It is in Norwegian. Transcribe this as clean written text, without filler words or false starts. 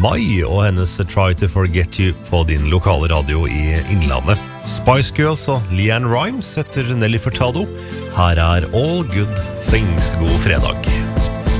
Mai og hennes Try to Forget You på din lokale radio i Innlandet. Spice Girls og Leanne Rimes etter Nelly Furtado. Her All Good Things. God fredag.